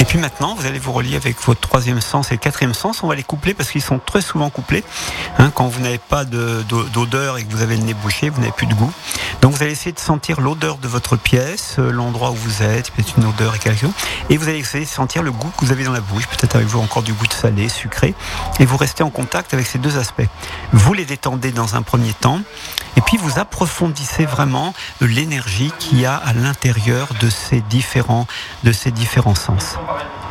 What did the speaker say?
Et puis maintenant, vous allez vous relier avec votre troisième sens et le quatrième sens. On va les coupler parce qu'ils sont très souvent couplés. Quand vous n'avez pas d'odeur et que vous avez le nez bouché, vous n'avez plus de goût. Donc vous allez essayer de sentir l'odeur de votre pièce, l'endroit où vous êtes, peut-être une odeur et quelque chose. Et vous allez essayer de sentir le goût que vous avez dans la bouche. Peut-être avec vous encore du goût de salé, sucré. Et vous restez en contact avec ces deux aspects. Vous les détendez dans un premier temps. Et puis vous approfondissez vraiment l'énergie qu'il y a à l'intérieur de ces différents sens.